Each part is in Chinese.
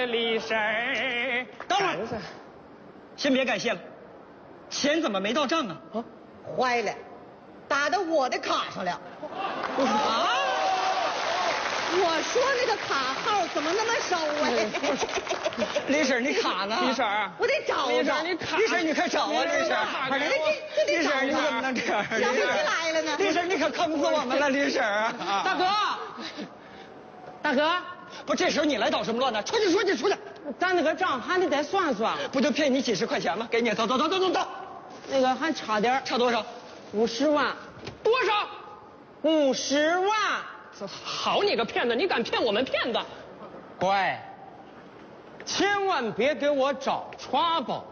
李婶儿， 等会儿，先别感谢了，钱怎么没到账啊？ 啊，坏了，打到我的卡上了。啊！我说那个卡号怎么那么少啊？ 李婶，你卡呢？ 李婶儿， 我得找李婶找。 儿，你卡， 李婶，你快找啊！李婶， 不是这李婶，你怎么能这样？ 小飞机来了呢。 李婶，你可坑死我们了，李婶啊！ 大哥，大哥， 不，这时候你来捣什么乱呢？出去，出去，出去！ 咱那个账还得再算算。 不就骗你几十块钱吗？给你，走走走走走走。 那个还差点儿， 差多少 ？50万。 多少 ？50万。好你个骗子！你敢骗我们骗子？乖，千万别给我找 trouble。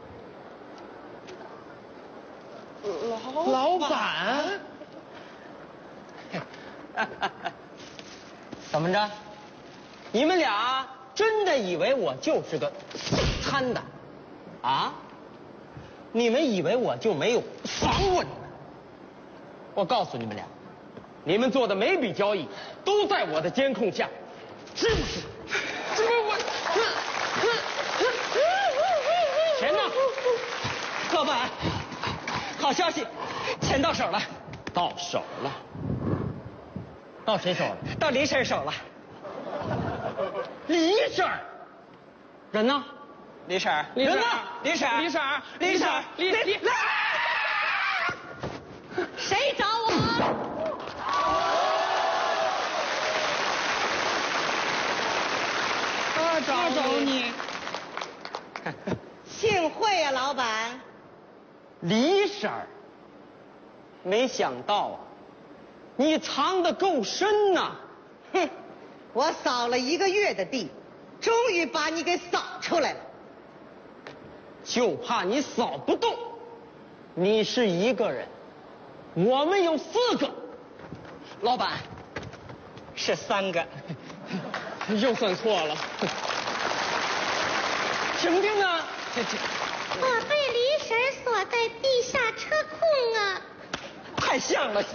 老板，怎么着？你们俩真的以为我就是个贪的啊？你们以为我就没有防过你们？我告诉你们俩，你们做的每笔交易都在我的监控下，是不是？这不我，钱呢？ 老板，好消息，钱到手了。 到手了。到谁手了？ 到李婶手了。 李婶儿，人呢？ 李婶， 李婶人呢？李婶， 李婶， 李婶，李。 谁找我？ 他找你。 幸会呀，老板。 李婶儿，没想到啊，你藏得够深呐！ 哼，我扫了1个月的地，终于把你给扫出来了。 就怕你扫不动。你是1个人，我们有4个。 老板，是3个。 又算错了。什么病啊？ 我被李婶锁在地下车库啊！ 太像了。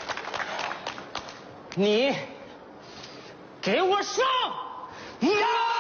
你给我上！呀！